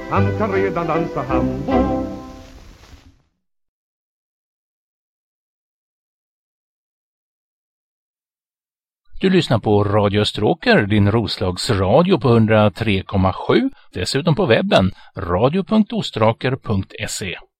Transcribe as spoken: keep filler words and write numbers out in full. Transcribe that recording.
han kan redan dansa hambo. Du lyssnar på Radio Österåker, din Roslagsradio på hundra tre komma sju. Dessutom på webben radio punkt ostraker punkt se.